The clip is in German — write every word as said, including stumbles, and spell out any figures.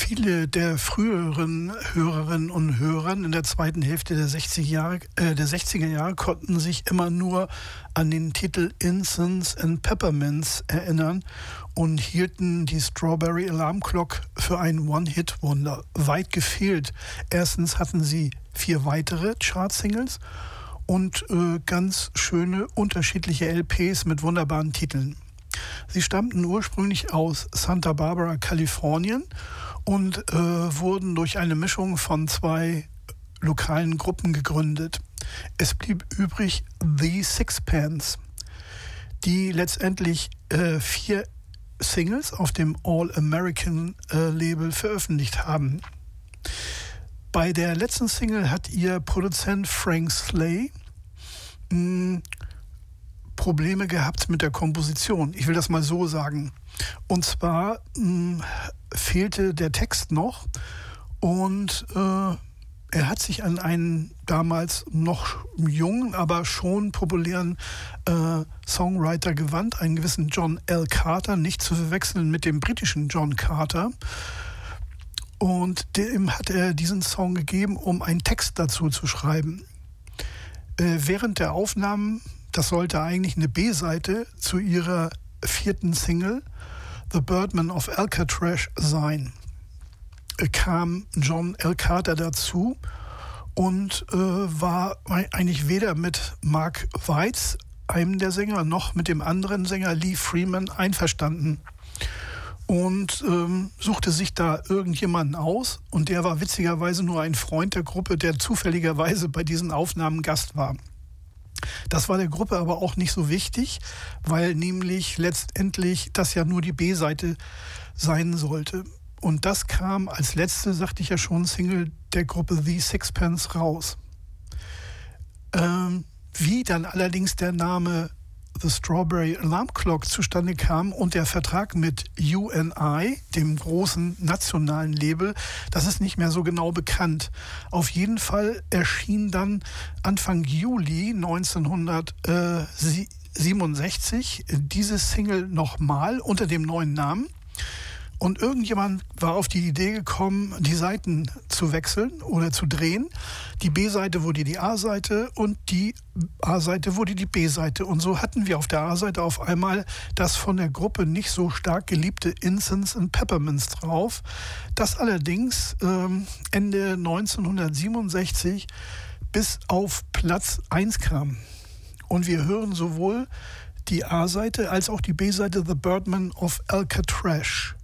Viele der früheren Hörerinnen und Hörer in der zweiten Hälfte der sechziger Jahre, äh, der sechziger Jahre konnten sich immer nur an den Titel Incense and Peppermints erinnern und hielten die Strawberry Alarm Clock für ein One-Hit-Wonder. Weit gefehlt. Erstens hatten sie vier weitere Chart-Singles und äh, ganz schöne unterschiedliche L Ps mit wunderbaren Titeln. Sie stammten ursprünglich aus Santa Barbara, Kalifornien und äh, wurden durch eine Mischung von zwei lokalen Gruppen gegründet. Es blieb übrig The Sixpence, die letztendlich äh, vier Singles auf dem All-American äh, Label veröffentlicht haben. Bei der letzten Single hat ihr Produzent Frank Slay mh, Probleme gehabt mit der Komposition. Ich will das mal so sagen. Und zwar mh, fehlte der Text noch und äh, er hat sich an einen damals noch jungen, aber schon populären äh, Songwriter gewandt, einen gewissen John L. Carter, nicht zu verwechseln mit dem britischen John Carter. Und dem hat er diesen Song gegeben, um einen Text dazu zu schreiben. Äh, während der Aufnahmen, das sollte eigentlich eine B-Seite zu ihrer vierten Single, The Birdman of Alcatraz, sein, äh, kam John L. Carter dazu und äh, war eigentlich weder mit Mark Weitz, einem der Sänger, noch mit dem anderen Sänger Lee Freeman einverstanden. Und ähm, suchte sich da irgendjemanden aus und der war witzigerweise nur ein Freund der Gruppe, der zufälligerweise bei diesen Aufnahmen Gast war. Das war der Gruppe aber auch nicht so wichtig, weil nämlich letztendlich das ja nur die B-Seite sein sollte. Und das kam als letzte, sagte ich ja schon, Single der Gruppe The Sixpence raus. Ähm, wie dann allerdings der Name The Strawberry Alarm Clock zustande kam und der Vertrag mit U N I, dem großen nationalen Label, das ist nicht mehr so genau bekannt. Auf jeden Fall erschien dann Anfang Juli neunzehnhundertsiebenundsechzig diese Single nochmal unter dem neuen Namen. Und irgendjemand war auf die Idee gekommen, die Seiten zu wechseln oder zu drehen. Die B-Seite wurde die A-Seite und die A-Seite wurde die B-Seite. Und so hatten wir auf der A-Seite auf einmal das von der Gruppe nicht so stark geliebte Incense and Peppermints drauf, das allerdings ähm, Ende neunzehnhundertsiebenundsechzig bis auf Platz eins kam. Und wir hören sowohl die A-Seite als auch die B-Seite The Birdman of Alcatraz.